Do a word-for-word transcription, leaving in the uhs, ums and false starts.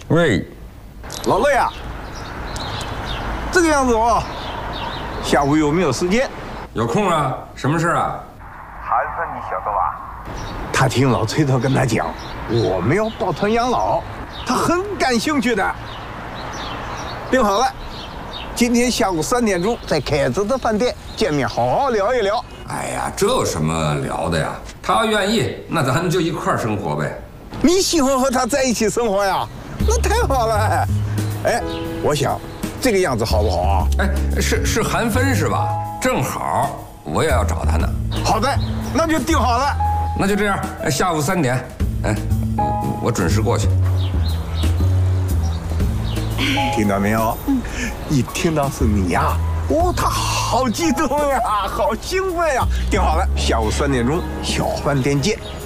喂， 老乐呀，这个样子哦，下午有没有时间？ 有空啊？什么事啊？ 韩芬，你晓得吧？他听老崔头跟他讲，我们要抱团养老，他很感兴趣的。定好了，今天下午三点钟在凯子的饭店见面，好好聊一聊。 哎呀，这有什么聊的呀？他要愿意，那咱们就一块儿生活呗。 你喜欢和他在一起生活呀？那太好了。哎，我想这个样子好不好啊？ 哎，是是韩芬是吧？正好我也要找他呢。 好的，那就定好了。 那就这样，下午三点，哎，我准时过去。 听到没有？嗯，一听到是你呀，哦，他好激动呀，好兴奋呀！定好了，下午三点钟小饭店见。